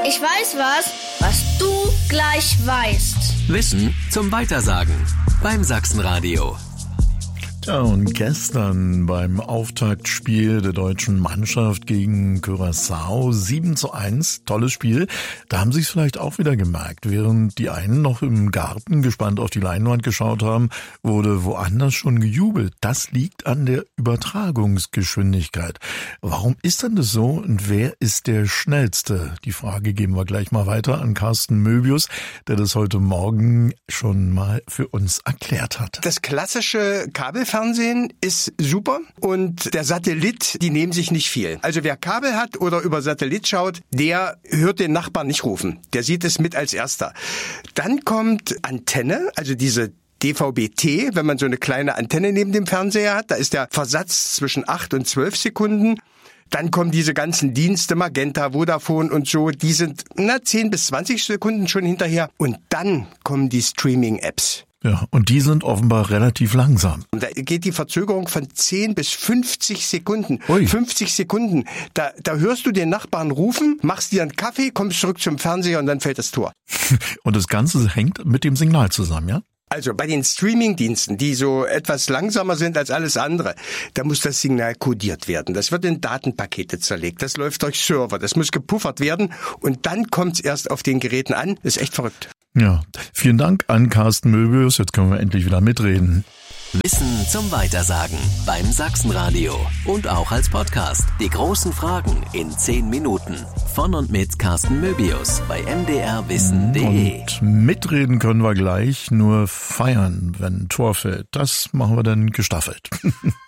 Ich weiß was du gleich weißt. Wissen zum Weitersagen beim Sachsenradio. Ja, und gestern beim Auftaktspiel der deutschen Mannschaft gegen Curaçao 7:1, tolles Spiel. Da haben Sie es vielleicht auch wieder gemerkt. Während die einen noch im Garten gespannt auf die Leinwand geschaut haben, wurde woanders schon gejubelt. Das liegt an der Übertragungsgeschwindigkeit. Warum ist denn das so und wer ist der Schnellste? Die Frage geben wir gleich mal weiter an Carsten Möbius, der das heute Morgen schon mal für uns erklärt hat. Das klassische Kabelfernsehen ist super und der Satellit, die nehmen sich nicht viel. Also wer Kabel hat oder über Satellit schaut, der hört den Nachbarn nicht rufen. Der sieht es mit als erster. Dann kommt Antenne, also diese DVB-T, wenn man so eine kleine Antenne neben dem Fernseher hat, da ist der Versatz zwischen 8 und 12 Sekunden. Dann kommen diese ganzen Dienste, Magenta, Vodafone und so, die sind 10 bis 20 Sekunden schon hinterher. Und dann kommen die Streaming-Apps. Ja, und die sind offenbar relativ langsam. Und da geht die Verzögerung von 10 bis 50 Sekunden. Ui. 50 Sekunden. Da hörst du den Nachbarn rufen, machst dir einen Kaffee, kommst zurück zum Fernseher und dann fällt das Tor. Und das Ganze hängt mit dem Signal zusammen, ja? Also bei den Streaming-Diensten, die so etwas langsamer sind als alles andere, da muss das Signal kodiert werden. Das wird in Datenpakete zerlegt. Das läuft durch Server. Das muss gepuffert werden und dann kommt's erst auf den Geräten an. Das ist echt verrückt. Ja, vielen Dank an Carsten Möbius. Jetzt können wir endlich wieder mitreden. Wissen zum Weitersagen beim Sachsenradio und auch als Podcast. Die großen Fragen in 10 Minuten. Von und mit Carsten Möbius bei mdrwissen.de. Und mitreden können wir gleich, nur feiern, wenn ein Tor fällt. Das machen wir dann gestaffelt.